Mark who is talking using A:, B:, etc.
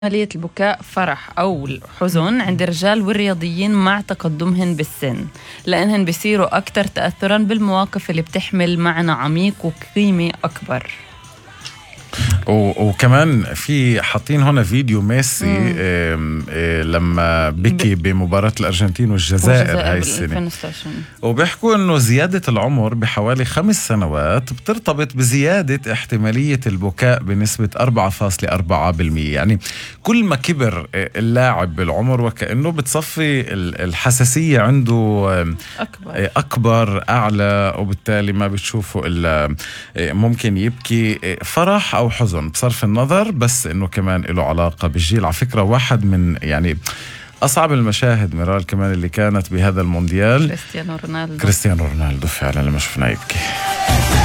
A: عملية البكاء فرح أو الحزن عند الرجال والرياضيين مع تقدمهن بالسن، لأنهن بيصيروا أكثر تأثراً بالمواقف اللي بتحمل معنى عميق وقيمة أكبر.
B: وكمان في حاطين هنا فيديو ميسي لما بكي بمباراة الأرجنتين والجزائر هاي السنة، وبيحكوا إنه زيادة العمر بحوالي 5 سنوات بترتبط بزيادة احتمالية البكاء بنسبة 4.4%. يعني كل ما كبر اللاعب بالعمر وكأنه بتصفي الحساسية عنده أكبر أعلى، وبالتالي ما بتشوفوا إلا ممكن يبكي فرح أو حزن بصرف النظر، بس إنه كمان له علاقة بالجيل. على فكرة واحد من يعني أصعب المشاهد ميرال كمان اللي كانت بهذا المونديال
A: كريستيانو رونالدو
B: فعلا لما شفناه يبكي.